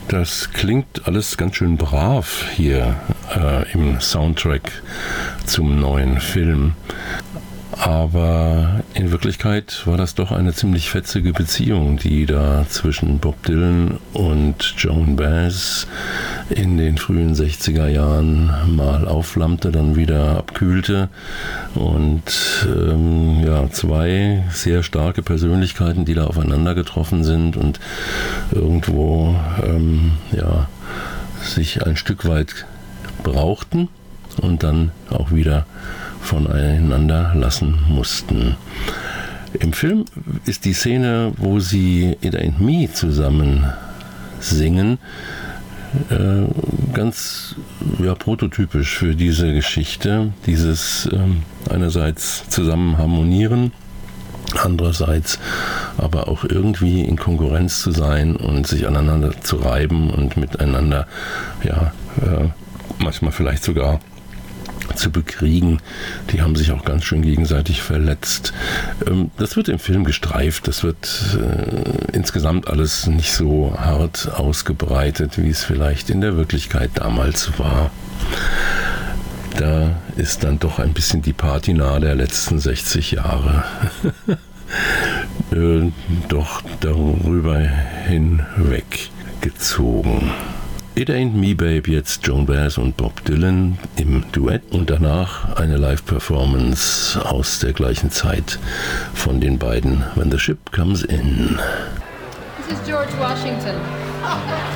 Das klingt alles ganz schön brav hier im Soundtrack zum neuen Film. Aber in Wirklichkeit war das doch eine ziemlich fetzige Beziehung, die da zwischen Bob Dylan und Joan Baez in den frühen 60er Jahren mal aufflammte, dann wieder abkühlte. Und zwei sehr starke Persönlichkeiten, die da aufeinander getroffen sind und irgendwo sich ein Stück weit brauchten und dann auch wieder voneinander lassen mussten. Im Film ist die Szene, wo sie It Ain't Me zusammen singen, ganz prototypisch für diese Geschichte. Dieses einerseits zusammen harmonieren, andererseits aber auch irgendwie in Konkurrenz zu sein und sich aneinander zu reiben und miteinander manchmal vielleicht sogar zu bekriegen. Die haben sich auch ganz schön gegenseitig verletzt. Das wird im Film gestreift. Das wird insgesamt alles nicht so hart ausgebreitet, wie es vielleicht in der Wirklichkeit damals war. Da ist dann doch ein bisschen die Patina der letzten 60 Jahre doch darüber hinweg gezogen. It Ain't Me Babe, jetzt Joan Baez und Bob Dylan im Duett und danach eine Live-Performance aus der gleichen Zeit von den beiden, When the Ship Comes In. This is George Washington.